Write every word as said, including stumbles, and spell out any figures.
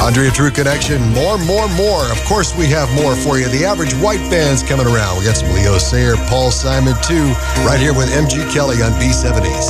Andrea True Connection. More, more, more. Of course, we have more for you. The Average White Band's coming around. We got some Leo Sayer, Paul Simon, too, right here with M G Kelly on B seventies.